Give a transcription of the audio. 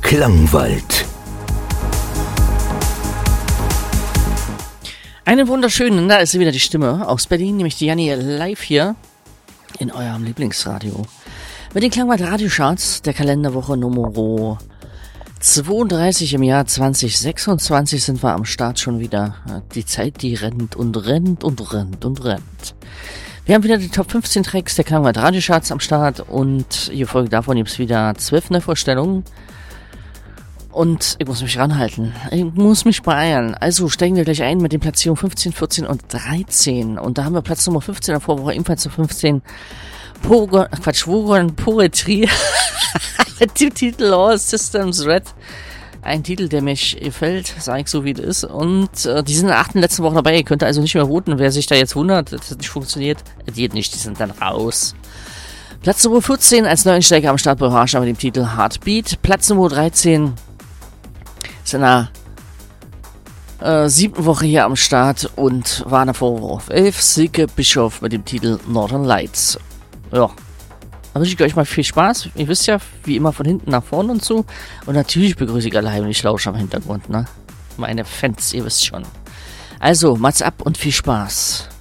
Klangwald. Einen wunderschönen, da ist sie wieder die Stimme aus Berlin, nämlich die Janni live hier in eurem Lieblingsradio. Mit den Klangwald Radiocharts der Kalenderwoche Nummer 32 im Jahr 2026 sind wir am Start schon wieder. Die Zeit, die rennt und rennt und rennt und rennt. Wir haben wieder die Top 15 Tracks der Klangwald Radiocharts am Start und hier Folge davon gibt es wieder 12 Neuvorstellungen. Und ich muss mich ranhalten. Ich muss mich beeilen. Also steigen wir gleich ein mit den Platzierungen 15, 14 und 13. Und da haben wir Platz Nummer 15 in der Vorwoche, ebenfalls zu 15. Wogon Poetry. Mit dem Titel All Systems Red. Ein Titel, der mich gefällt, sage ich so wie es ist. Und die sind in der 8. letzten Woche dabei. Ihr könnt also nicht mehr voten. Wer sich da jetzt wundert, dass das nicht funktioniert, die geht nicht, die sind dann raus. Platz Nummer 14 als Neuensteiger am Start bei Harsha mit dem Titel Heartbeat. Platz Nummer 13 ist in der 7. Woche hier am Start und war in der Vorwoche auf 11. Silke Bischof mit dem Titel Northern Lights. Ja, da wünsche ich euch mal viel Spaß. Ihr wisst ja, wie immer von hinten nach vorne und so. Und natürlich begrüße ich alle heimlich Lauscher im Hintergrund, ne? Meine Fans, ihr wisst schon. Also, Mats ab und viel Spaß.